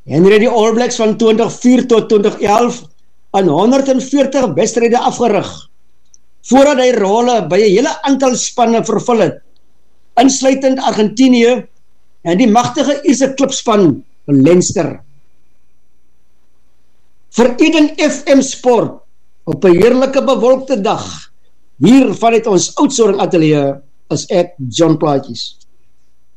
En het die All Blacks van 2004 tot 2011 aan 140 wedstryde afgerig, voordat hy rolle by 'n hele aantal spanne vervul het, insluitend Argentinië en die magtige Ierse klubspan Leinster. Vir Eden FM Sport, op 'n heerlike bewolkte dag, hier vanuit ons Oudtshoorn ateljee, is ek John Plaatjes.